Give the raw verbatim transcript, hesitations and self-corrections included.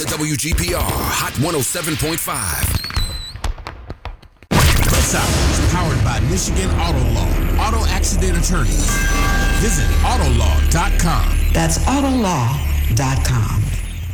to W G P R Hot one oh seven point five. This hour is powered by Michigan Auto Law, auto accident attorneys. Visit autolaw dot com. That's autolaw dot com.